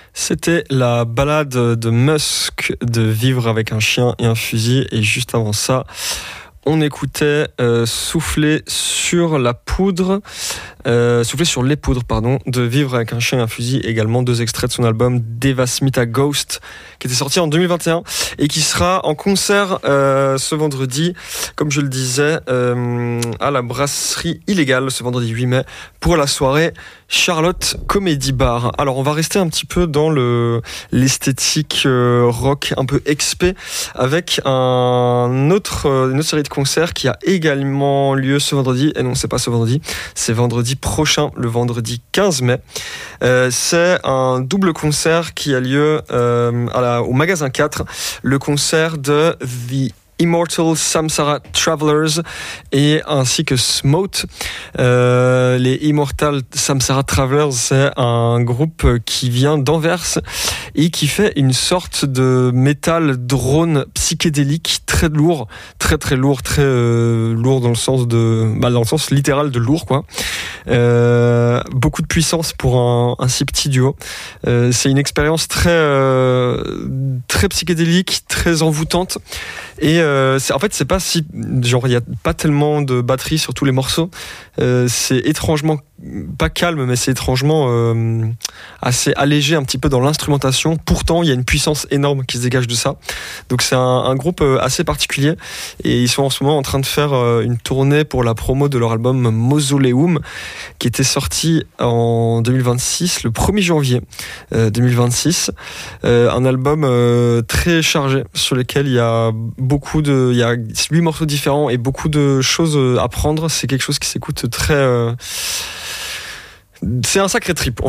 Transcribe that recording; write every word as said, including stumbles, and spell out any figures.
C'était la balade de Musk de Vivre avec un chien et un fusil. Et juste avant ça, on écoutait euh, Souffler sur la poudre, euh, Souffler sur les poudres, pardon, de Vivre avec un chien et un fusil. Également deux extraits de son album Deva Smita Ghost, qui était sorti en deux mille vingt et un et qui sera en concert euh, ce vendredi, comme je le disais, euh, à la Brasserie Illégale, ce vendredi huit mai, pour la soirée Charlotte Comedy Bar. Alors on va rester un petit peu dans le l'esthétique euh, rock un peu expé avec un autre, euh, une autre série de concerts qui a également lieu ce vendredi. Et non, c'est pas ce vendredi, c'est vendredi prochain, le vendredi quinze mai. Euh, c'est un double concert qui a lieu euh, à la, au magasin quatre, le concert de The Immortal Samsara Travelers et ainsi que Smote. Euh, les Immortal Samsara Travelers, c'est un groupe qui vient d'Anvers et qui fait une sorte de métal drone psychédélique très lourd, très très lourd, très euh, lourd dans le sens de, bah, dans le sens littéral de lourd quoi. Euh, beaucoup de puissance pour un, un si petit duo. Euh, c'est une expérience très euh, très psychédélique, très envoûtante. Et euh, c'est, en fait, c'est pas si genre il y a pas tellement de batterie sur tous les morceaux. Euh, c'est étrangement pas calme, mais c'est étrangement euh, assez allégé un petit peu dans l'instrumentation. Pourtant, il y a une puissance énorme qui se dégage de ça. Donc c'est un, un groupe assez particulier et ils sont en ce moment en train de faire une tournée pour la promo de leur album Mausoleum, qui était sorti en deux mille vingt-six, le premier janvier euh, deux mille vingt-six. Euh, un album euh, très chargé sur lequel il y a beaucoup de, il y a huit morceaux différents et beaucoup de choses à prendre. C'est quelque chose qui s'écoute très. Euh, c'est un sacré trip.